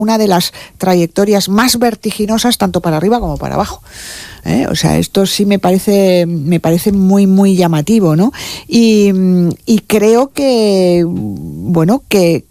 una de las trayectorias más vertiginosas tanto para arriba como para abajo. O sea, esto sí me parece muy, muy llamativo, ¿no? Y creo que, bueno, que